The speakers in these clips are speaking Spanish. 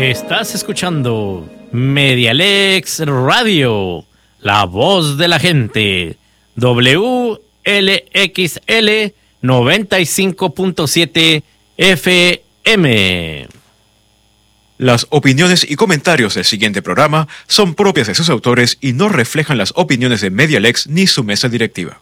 Estás escuchando Medialex Radio, la voz de la gente, WLXL 95.7 FM. Las opiniones y comentarios del siguiente programa son propias de sus autores y no reflejan las opiniones de Medialex ni su mesa directiva.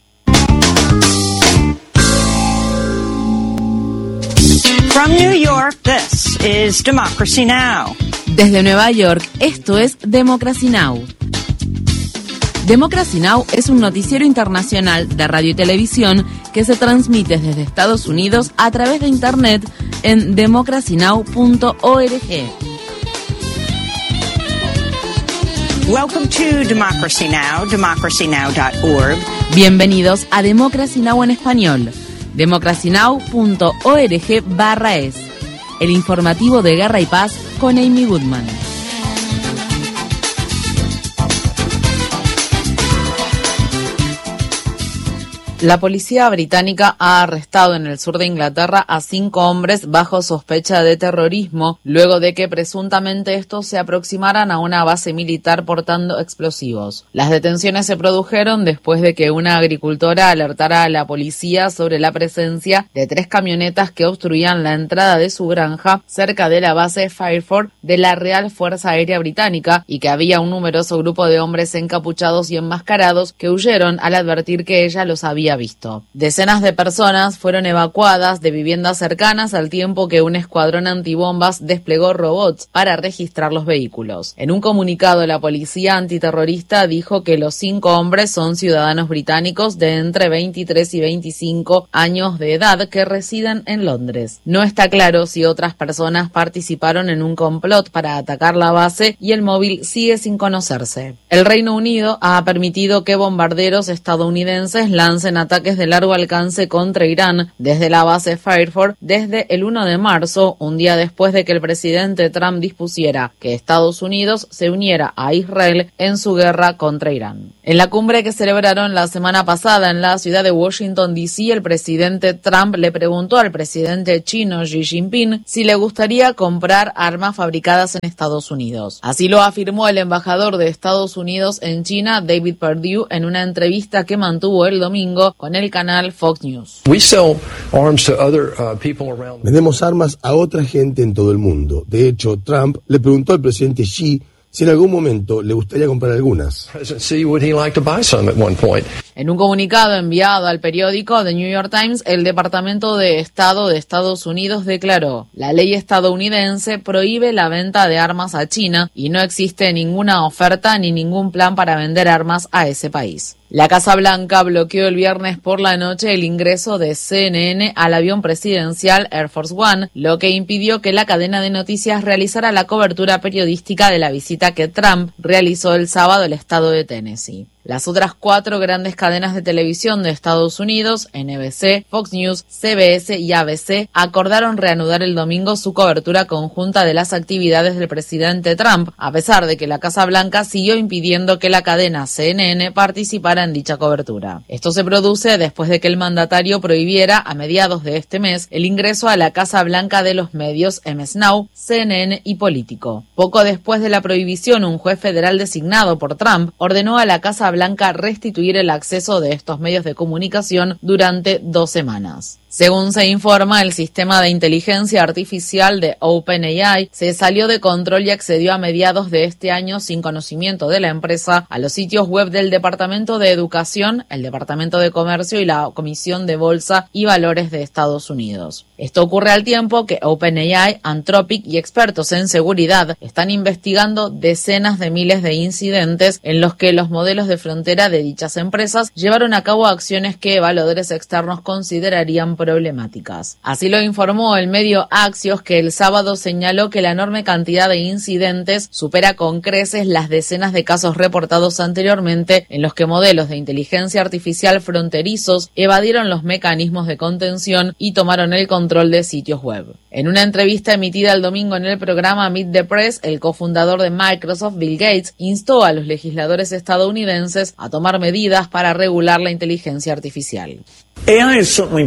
From New York, this is Democracy Now! Desde Nueva York, esto es Democracy Now! Democracy Now! Es un noticiero internacional de radio y televisión que se transmite desde Estados Unidos a través de Internet en democracynow.org. Welcome to Democracy Now!, democracynow.org. Bienvenidos a Democracy Now! En español. democracynow.org/es. El informativo de Guerra y Paz con Amy Goodman. La policía británica ha arrestado en el sur de Inglaterra a 5 hombres bajo sospecha de terrorismo, luego de que presuntamente estos se aproximaran a una base militar portando explosivos. Las detenciones se produjeron después de que una agricultora alertara a la policía sobre la presencia de 3 camionetas que obstruían la entrada de su granja cerca de la base Fairford de la Real Fuerza Aérea Británica y que había un numeroso grupo de hombres encapuchados y enmascarados que huyeron al advertir que ella los había visto. Decenas de personas fueron evacuadas de viviendas cercanas al tiempo que un escuadrón antibombas desplegó robots para registrar los vehículos. En un comunicado, la policía antiterrorista dijo que los 5 hombres son ciudadanos británicos de entre 23 y 25 años de edad que residen en Londres. No está claro si otras personas participaron en un complot para atacar la base y el móvil sigue sin conocerse. El Reino Unido ha permitido que bombarderos estadounidenses lancen ataques de largo alcance contra Irán desde la base Fairford desde el 1 de marzo, un día después de que el presidente Trump dispusiera que Estados Unidos se uniera a Israel en su guerra contra Irán. En la cumbre que celebraron la semana pasada en la ciudad de Washington, D.C., el presidente Trump le preguntó al presidente chino Xi Jinping si le gustaría comprar armas fabricadas en Estados Unidos. Así lo afirmó el embajador de Estados Unidos en China, David Perdue, en una entrevista que mantuvo el domingo con el canal Fox News. Vendemos armas a otra gente en todo el mundo. De hecho, Trump le preguntó al presidente Xi si en algún momento le gustaría comprar algunas. En un comunicado enviado al periódico The New York Times, el Departamento de Estado de Estados Unidos declaró: la ley estadounidense prohíbe la venta de armas a China y no existe ninguna oferta ni ningún plan para vender armas a ese país. La Casa Blanca bloqueó el viernes por la noche el ingreso de CNN al avión presidencial Air Force One, lo que impidió que la cadena de noticias realizara la cobertura periodística de la visita que Trump realizó el sábado al estado de Tennessee. Las otras 4 grandes cadenas de televisión de Estados Unidos, NBC, Fox News, CBS y ABC, acordaron reanudar el domingo su cobertura conjunta de las actividades del presidente Trump, a pesar de que la Casa Blanca siguió impidiendo que la cadena CNN participara en dicha cobertura. Esto se produce después de que el mandatario prohibiera a mediados de este mes el ingreso a la Casa Blanca de los medios MS Now, CNN y Político. Poco después de la prohibición, un juez federal designado por Trump ordenó a la Casa Blanca restituir el acceso de estos medios de comunicación durante 2 semanas. Según se informa, el sistema de inteligencia artificial de OpenAI se salió de control y accedió a mediados de este año, sin conocimiento de la empresa, a los sitios web del Departamento de Educación, el Departamento de Comercio y la Comisión de Bolsa y Valores de Estados Unidos. Esto ocurre al tiempo que OpenAI, Anthropic y expertos en seguridad están investigando decenas de miles de incidentes en los que los modelos de frontera de dichas empresas llevaron a cabo acciones que evaluadores externos considerarían problemáticas. Así lo informó el medio Axios, que el sábado señaló que la enorme cantidad de incidentes supera con creces las decenas de casos reportados anteriormente en los que modelos de inteligencia artificial fronterizos evadieron los mecanismos de contención y tomaron el control de sitios web. En una entrevista emitida el domingo en el programa Meet the Press, el cofundador de Microsoft, Bill Gates, instó a los legisladores estadounidenses a tomar medidas para regular la inteligencia artificial. AI is certainly powerful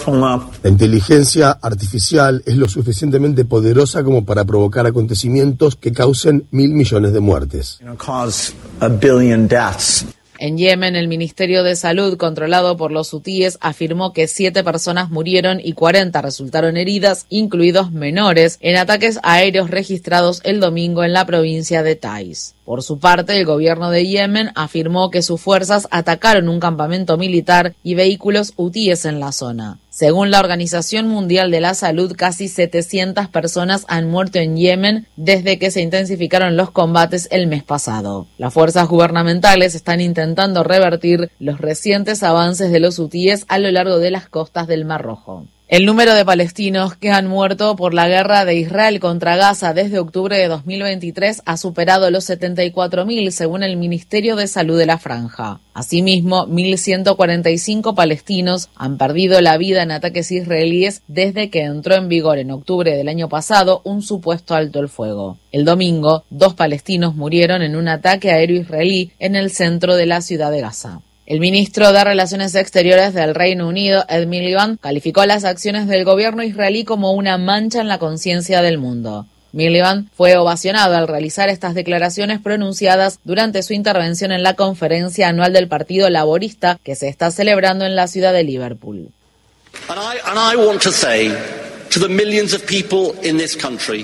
La inteligencia artificial es lo suficientemente poderosa como para provocar acontecimientos que causen 1.000 millones de muertes. En Yemen, el Ministerio de Salud, controlado por los hutíes, afirmó que 7 personas murieron y 40 resultaron heridas, incluidos menores, en ataques aéreos registrados el domingo en la provincia de Taiz. Por su parte, el gobierno de Yemen afirmó que sus fuerzas atacaron un campamento militar y vehículos hutíes en la zona. Según la Organización Mundial de la Salud, casi 700 personas han muerto en Yemen desde que se intensificaron los combates el mes pasado. Las fuerzas gubernamentales están intentando revertir los recientes avances de los hutíes a lo largo de las costas del Mar Rojo. El número de palestinos que han muerto por la guerra de Israel contra Gaza desde octubre de 2023 ha superado los 74.000, según el Ministerio de Salud de la Franja. Asimismo, 1.145 palestinos han perdido la vida en ataques israelíes desde que entró en vigor en octubre del año pasado un supuesto alto el fuego. El domingo, 2 palestinos murieron en un ataque aéreo israelí en el centro de la ciudad de Gaza. El ministro de Relaciones Exteriores del Reino Unido, Ed Miliband, calificó las acciones del gobierno israelí como una mancha en la conciencia del mundo. Miliband fue ovacionado al realizar estas declaraciones pronunciadas durante su intervención en la conferencia anual del Partido Laborista que se está celebrando en la ciudad de Liverpool. And I want to say to the millions of people in this country,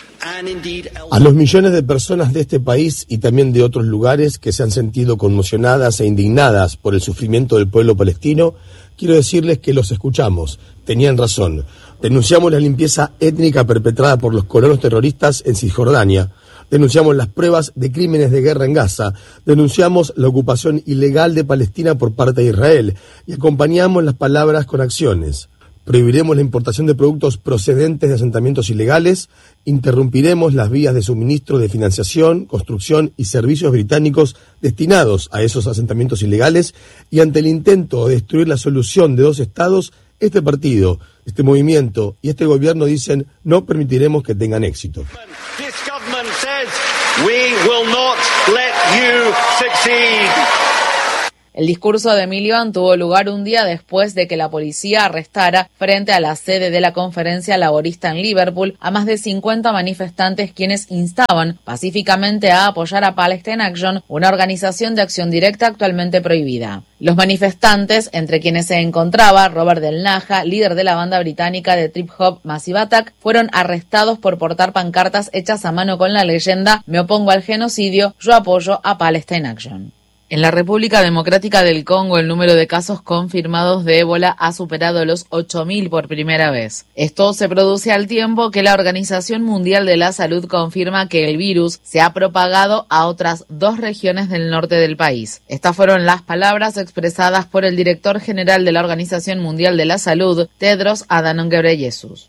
a los millones de personas de este país y también de otros lugares que se han sentido conmocionadas e indignadas por el sufrimiento del pueblo palestino, quiero decirles que los escuchamos. Tenían razón. Denunciamos la limpieza étnica perpetrada por los colonos terroristas en Cisjordania. Denunciamos las pruebas de crímenes de guerra en Gaza. Denunciamos la ocupación ilegal de Palestina por parte de Israel. Y acompañamos las palabras con acciones. Prohibiremos la importación de productos procedentes de asentamientos ilegales, interrumpiremos las vías de suministro de financiación, construcción y servicios británicos destinados a esos asentamientos ilegales y ante el intento de destruir la solución de 2 estados, este partido, este movimiento y este gobierno dicen no permitiremos que tengan éxito. this government says we will not let you succeed. El discurso de Miliband tuvo lugar un día después de que la policía arrestara frente a la sede de la conferencia laborista en Liverpool a más de 50 manifestantes quienes instaban pacíficamente a apoyar a Palestine Action, una organización de acción directa actualmente prohibida. Los manifestantes, entre quienes se encontraba Robert Del Naja, líder de la banda británica de trip hop Massive Attack, fueron arrestados por portar pancartas hechas a mano con la leyenda "Me opongo al genocidio, yo apoyo a Palestine Action". En la República Democrática del Congo, el número de casos confirmados de ébola ha superado los 8.000 por primera vez. Esto se produce al tiempo que la Organización Mundial de la Salud confirma que el virus se ha propagado a otras 2 regiones del norte del país. Estas fueron las palabras expresadas por el director general de la Organización Mundial de la Salud, Tedros Adhanom Ghebreyesus.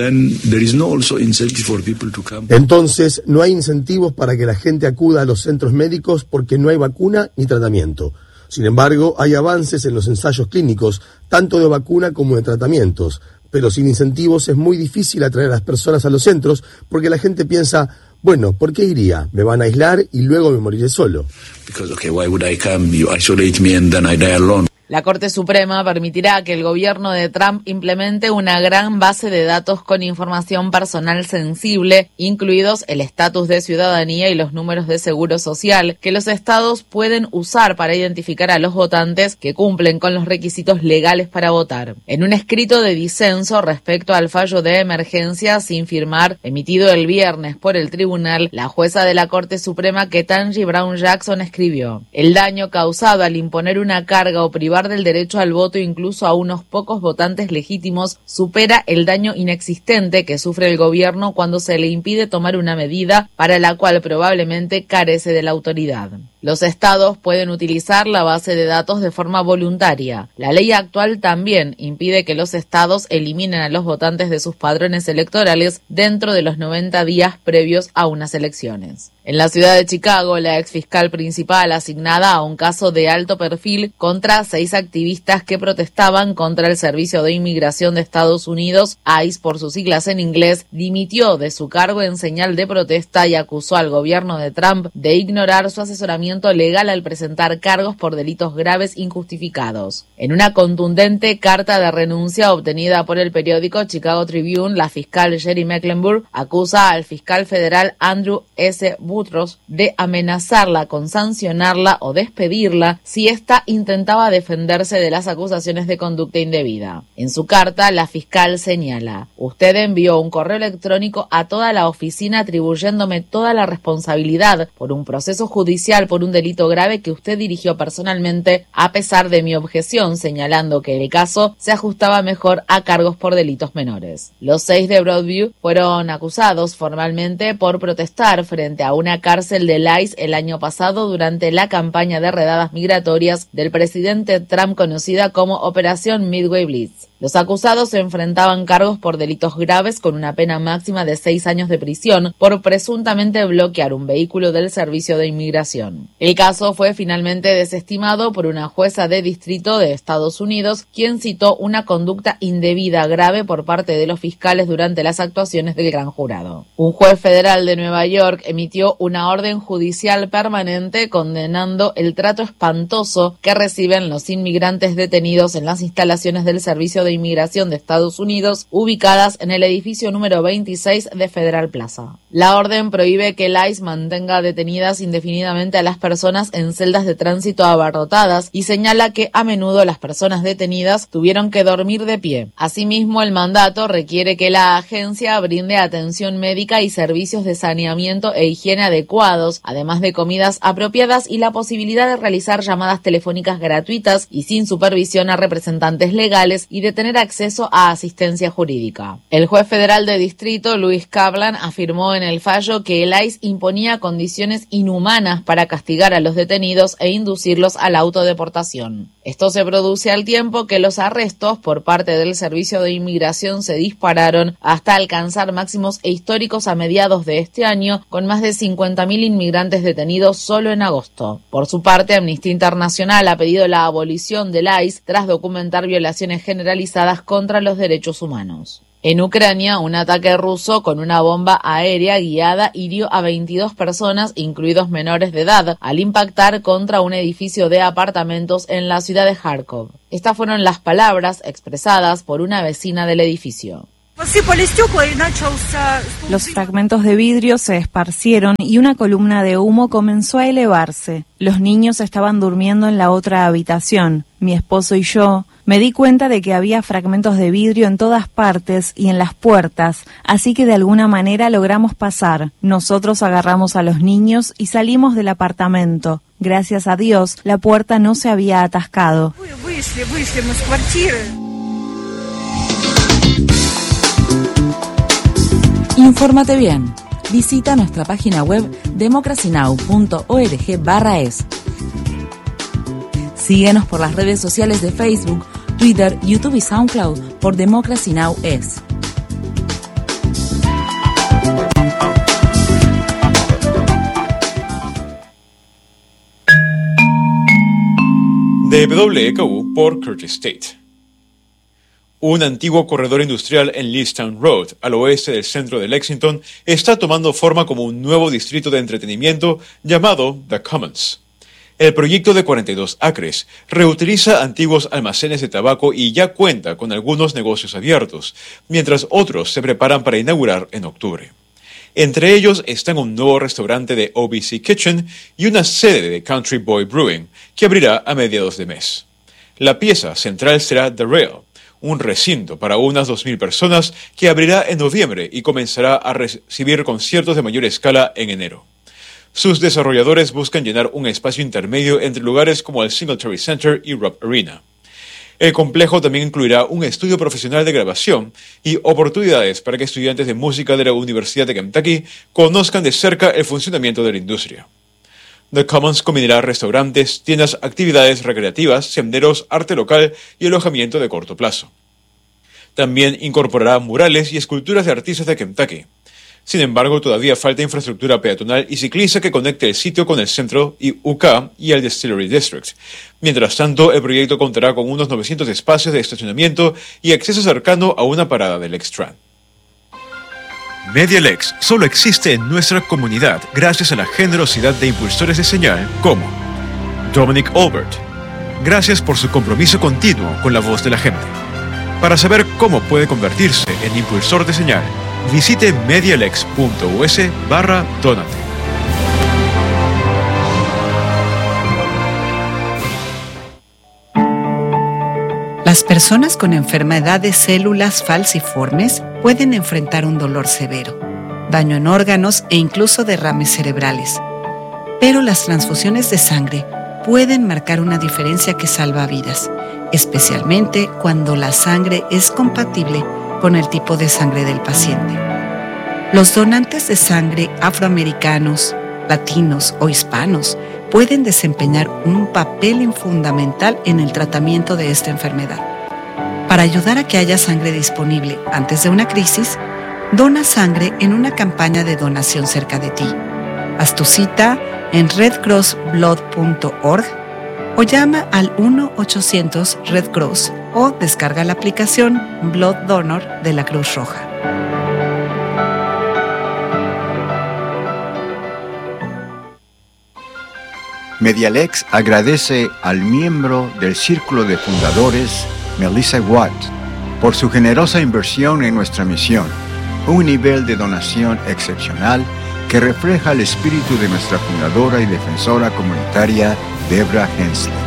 Entonces, no hay incentivos para que la gente acuda a los centros médicos porque no hay vacuna ni tratamiento. Sin embargo, hay avances en los ensayos clínicos, tanto de vacuna como de tratamientos. Pero sin incentivos es muy difícil atraer a las personas a los centros porque la gente piensa, bueno, ¿por qué iría? Me van a aislar y luego me moriré solo. La Corte Suprema permitirá que el gobierno de Trump implemente una gran base de datos con información personal sensible, incluidos el estatus de ciudadanía y los números de seguro social, que los estados pueden usar para identificar a los votantes que cumplen con los requisitos legales para votar. En un escrito de disenso respecto al fallo de emergencia sin firmar, emitido el viernes por el tribunal, la jueza de la Corte Suprema Ketanji Brown Jackson escribió: "El daño causado al imponer una carga o privar del derecho al voto incluso a unos pocos votantes legítimos supera el daño inexistente que sufre el gobierno cuando se le impide tomar una medida para la cual probablemente carece de la autoridad". Los estados pueden utilizar la base de datos de forma voluntaria. La ley actual también impide que los estados eliminen a los votantes de sus padrones electorales dentro de los 90 días previos a unas elecciones. En la ciudad de Chicago, la exfiscal principal asignada a un caso de alto perfil contra 6 activistas que protestaban contra el Servicio de Inmigración de Estados Unidos, ICE por sus siglas en inglés, dimitió de su cargo en señal de protesta y acusó al gobierno de Trump de ignorar su asesoramiento razonamiento legal al presentar cargos por delitos graves injustificados. En una contundente carta de renuncia obtenida por el periódico Chicago Tribune, la fiscal Jerry Mecklenburg acusa al fiscal federal Andrew S. Boutros de amenazarla con sancionarla o despedirla si ésta intentaba defenderse de las acusaciones de conducta indebida. En su carta, la fiscal señala: usted envió un correo electrónico a toda la oficina atribuyéndome toda la responsabilidad por un proceso judicial por un delito grave que usted dirigió personalmente a pesar de mi objeción, señalando que el caso se ajustaba mejor a cargos por delitos menores. Los 6 de Broadview fueron acusados formalmente por protestar frente a una cárcel del ICE el año pasado durante la campaña de redadas migratorias del presidente Trump conocida como Operación Midway Blitz. Los acusados se enfrentaban cargos por delitos graves con una pena máxima de 6 años de prisión por presuntamente bloquear un vehículo del Servicio de Inmigración. El caso fue finalmente desestimado por una jueza de distrito de Estados Unidos, quien citó una conducta indebida grave por parte de los fiscales durante las actuaciones del gran jurado. Un juez federal de Nueva York emitió una orden judicial permanente condenando el trato espantoso que reciben los inmigrantes detenidos en las instalaciones del Servicio de Inmigración de Estados Unidos, ubicadas en el edificio número 26 de Federal Plaza. La orden prohíbe que el ICE mantenga detenidas indefinidamente a las personas en celdas de tránsito abarrotadas y señala que a menudo las personas detenidas tuvieron que dormir de pie. Asimismo, el mandato requiere que la agencia brinde atención médica y servicios de saneamiento e higiene adecuados, además de comidas apropiadas y la posibilidad de realizar llamadas telefónicas gratuitas y sin supervisión a representantes legales y de tener acceso a asistencia jurídica. El juez federal de distrito, Louis Kaplan, afirmó en el fallo que el ICE imponía condiciones inhumanas para castigar a los detenidos e inducirlos a la autodeportación. Esto se produce al tiempo que los arrestos por parte del Servicio de Inmigración se dispararon hasta alcanzar máximos históricos a mediados de este año, con más de 50.000 inmigrantes detenidos solo en agosto. Por su parte, Amnistía Internacional ha pedido la abolición del ICE tras documentar violaciones generalizadas contra los derechos humanos. En Ucrania, un ataque ruso con una bomba aérea guiada hirió a 22 personas, incluidos menores de edad, al impactar contra un edificio de apartamentos en la ciudad de Kharkov. Estas fueron las palabras expresadas por una vecina del edificio. Los fragmentos de vidrio se esparcieron y una columna de humo comenzó a elevarse. Los niños estaban durmiendo en la otra habitación. Mi esposo y yo me di cuenta de que había fragmentos de vidrio en todas partes y en las puertas, así que de alguna manera logramos pasar. Nosotros agarramos a los niños y salimos del apartamento. Gracias a Dios, la puerta no se había atascado. Infórmate bien. Visita nuestra página web democracynow.org/es. Síguenos por las redes sociales de Facebook, Twitter, YouTube y SoundCloud por Democracy Now! Es. De WKU por Curtis State. Un antiguo corredor industrial en Leestown Road, al oeste del centro de Lexington, está tomando forma como un nuevo distrito de entretenimiento llamado The Commons. El proyecto de 42 acres reutiliza antiguos almacenes de tabaco y ya cuenta con algunos negocios abiertos, mientras otros se preparan para inaugurar en octubre. Entre ellos están un nuevo restaurante de OBC Kitchen y una sede de Country Boy Brewing, que abrirá a mediados de mes. La pieza central será The Rail, un recinto para unas 2.000 personas que abrirá en noviembre y comenzará a recibir conciertos de mayor escala en enero. Sus desarrolladores buscan llenar un espacio intermedio entre lugares como el Singletary Center y Rupp Arena. El complejo también incluirá un estudio profesional de grabación y oportunidades para que estudiantes de música de la Universidad de Kentucky conozcan de cerca el funcionamiento de la industria. The Commons combinará restaurantes, tiendas, actividades recreativas, senderos, arte local y alojamiento de corto plazo. También incorporará murales y esculturas de artistas de Kentucky. Sin embargo, todavía falta infraestructura peatonal y ciclista que conecte el sitio con el centro y UK y el Distillery District. Mientras tanto, el proyecto contará con unos 900 espacios de estacionamiento y acceso cercano a una parada del X-Tran. MediaLex solo existe en nuestra comunidad gracias a la generosidad de impulsores de señal como Dominic Albert. Gracias por su compromiso continuo con la voz de la gente. Para saber cómo puede convertirse en impulsor de señal, visite medialex.us/donate. Las personas con enfermedad de células falciformes pueden enfrentar un dolor severo, daño en órganos e incluso derrames cerebrales. Pero las transfusiones de sangre pueden marcar una diferencia que salva vidas, especialmente cuando la sangre es compatible con el tipo de sangre del paciente. Los donantes de sangre afroamericanos, latinos o hispanos pueden desempeñar un papel fundamental en el tratamiento de esta enfermedad. Para ayudar a que haya sangre disponible antes de una crisis, dona sangre en una campaña de donación cerca de ti. Haz tu cita en redcrossblood.org o llama al 1-800-RED-CROSS o descarga la aplicación Blood Donor de la Cruz Roja. Medialex agradece al miembro del Círculo de Fundadores, Melissa Watt, por su generosa inversión en nuestra misión, un nivel de donación excepcional que refleja el espíritu de nuestra fundadora y defensora comunitaria, Debra Hensley.